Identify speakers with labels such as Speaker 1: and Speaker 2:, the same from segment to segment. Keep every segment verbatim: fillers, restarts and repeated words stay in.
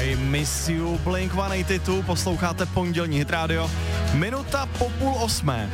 Speaker 1: I Miss You, Blink sto osmdesát dva, posloucháte pondělní Hit Radio, minuta po půl osmé.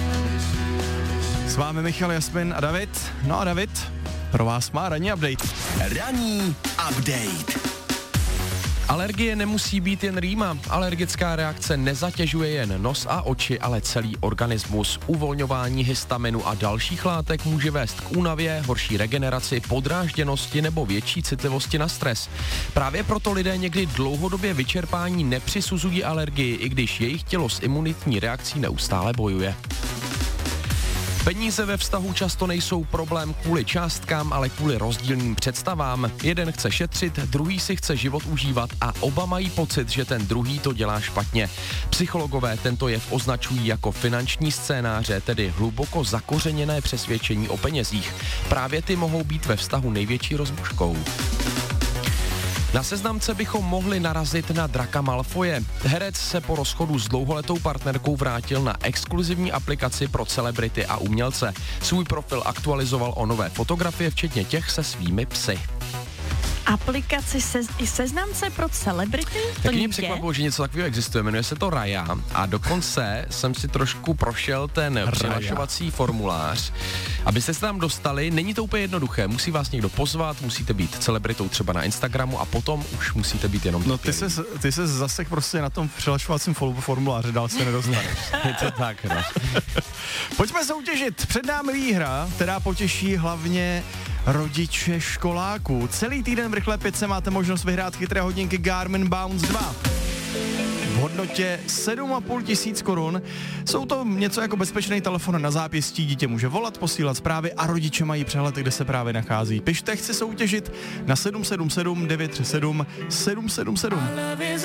Speaker 1: S vámi Michal, Jasmin a David. No a David pro vás má ranní update.
Speaker 2: Ranní update.
Speaker 3: Alergie nemusí být jen rýma. Alergická reakce nezatěžuje jen nos a oči, ale celý organismus. Uvolňování histaminu a dalších látek může vést k únavě, horší regeneraci, podrážděnosti nebo větší citlivosti na stres. Právě proto lidé někdy dlouhodobě vyčerpání nepřisuzují alergii, i když jejich tělo s imunitní reakcí neustále bojuje. Peníze ve vztahu často nejsou problém kvůli částkám, ale kvůli rozdílným představám. Jeden chce šetřit, druhý si chce život užívat a oba mají pocit, že ten druhý to dělá špatně. Psychologové tento jev označují jako finanční scénáře, tedy hluboko zakořeněné přesvědčení o penězích. Právě ty mohou být ve vztahu největší rozbuškou. Na seznamce bychom mohli narazit na Draka Malfoye. Herec se po rozchodu s dlouholetou partnerkou vrátil na exkluzivní aplikaci pro celebrity a umělce. Svůj profil aktualizoval o nové fotografie, včetně těch se svými psy.
Speaker 4: Aplikaci se, i seznamce pro celebrity? To
Speaker 3: Taky mě překvapilo, že něco takového existuje, jmenuje se to Raya a dokonce jsem si trošku prošel ten
Speaker 1: Raya.
Speaker 3: přihlašovací formulář. Abyste se tam dostali, není to úplně jednoduché, musí vás někdo pozvat, musíte být celebritou třeba na Instagramu a potom už musíte být jenom
Speaker 1: No ty se, ty se zasek prostě na tom přihlašovacím formuláři, dál se nedostaneš.
Speaker 3: Je to tak, no.
Speaker 1: Pojďme soutěžit, před námi výhra, která potěší hlavně rodiče školáků. Celý týden v Rychlé pětce máte možnost vyhrát chytré hodinky Garmin Bounce dva. V hodnotě sedm a půl tisíc korun. Jsou to něco jako bezpečný telefon na zápěstí, dítě může volat, posílat zprávy a rodiče mají přehled, kde se právě nachází. Pište, chci soutěžit na sedm sedm sedm devět tři sedm sedm sedm sedm.